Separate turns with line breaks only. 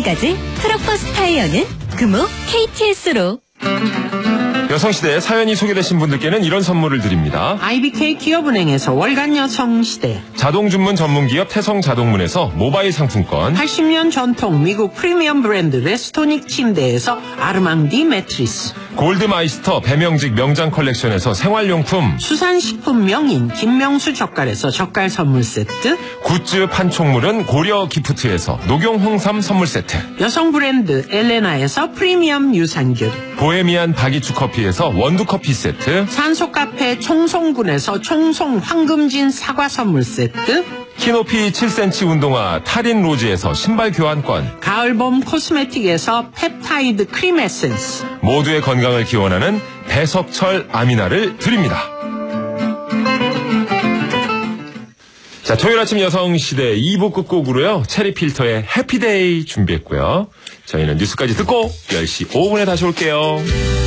지금까지 트럭버스 타이어는 금호 KTS로.
여성시대 사연이 소개되신 분들께는 이런 선물을 드립니다.
IBK 기업은행에서 월간 여성시대,
자동주문 전문기업 태성자동문에서 모바일 상품권,
80년 전통 미국 프리미엄 브랜드 레스토닉 침대에서 아르망디 매트리스,
골드마이스터 배명직 명장 컬렉션에서 생활용품,
수산식품 명인 김명수 젓갈에서 젓갈 선물 세트,
굿즈 판촉물은 고려 기프트에서 녹용 홍삼 선물 세트,
여성 브랜드 엘레나에서 프리미엄 유산균,
보헤미안 바기추 커피에서 원두 커피 세트,
산소 카페 총송군에서 총송 황금진 사과 선물 세트,
키높이 7cm 운동화 타린 로즈에서 신발 교환권,
가을봄 코스메틱에서 펩타이드 크림 에센스,
모두의 건강을 기원하는 배석철 아미나를 드립니다. 자, 토요일 아침 여성시대 2부 끝곡으로요, 체리필터의 해피데이 준비했고요. 저희는 뉴스까지 듣고 10시 5분에 다시 올게요.